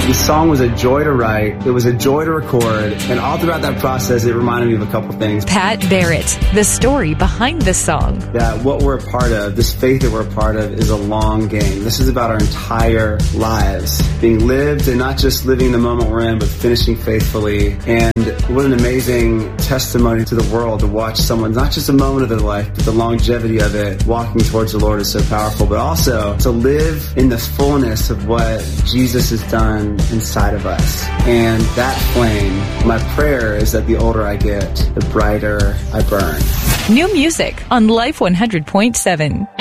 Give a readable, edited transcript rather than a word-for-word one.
The song was a joy to write. It was a joy to record. And all throughout that process, it reminded me of a couple things. Pat Barrett, the story behind the song. That what we're a part of, this faith that we're a part of, is a long game. This is about our entire lives being lived, and not just living the moment we're in, but finishing faithfully. And what an amazing testimony to the world to watch someone, not just a moment of their life, but the longevity of it, walking towards the Lord is so powerful, but also to live in the fullness of what Jesus has done inside of us. And that flame, my prayer is that the older I get, the brighter I burn. New music on Life 100.7.